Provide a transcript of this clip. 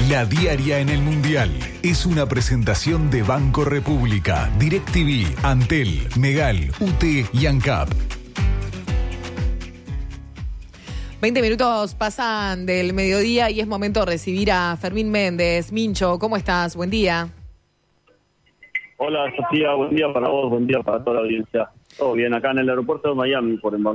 La diaria en el Mundial es una presentación de Banco República, DirecTV, Antel, Megal, UT y ANCAP. 20 minutos pasan del mediodía y es momento de recibir a Fermín Méndez. Mincho, ¿cómo estás? Buen día. Hola Sofía, buen día para vos, buen día para toda la audiencia. Todo bien, acá en el aeropuerto de Miami, por